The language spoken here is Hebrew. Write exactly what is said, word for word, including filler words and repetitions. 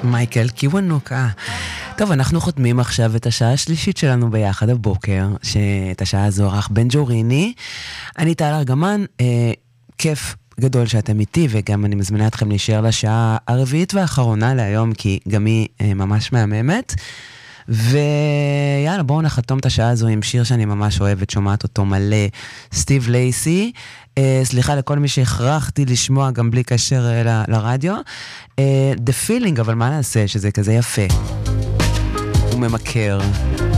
מייקל קיוונוקה. טוב, אנחנו חותמים עכשיו את השעה השלישית שלנו ביחד הבוקר, שאת השעה הזו ערך בן ג'וריני. אני טל ארגמן, אה, כיף גדול שאתם איתי, וגם אני מזמינה אתכם להישאר לשעה הרביעית והאחרונה להיום, כי גם היא אה, ממש מהממת. ויאללה, בואו נחתום את השעה הזו עם שיר שאני ממש אוהבת, שומעת אותו מלא, סטיב לייסי. אה, סליחה לכל מי שהכרחתי לשמוע גם בלי קשר אה, ל- לרדיו. אה, The Feeling, אבל מה נעשה שזה כזה יפה? הוא ממכר.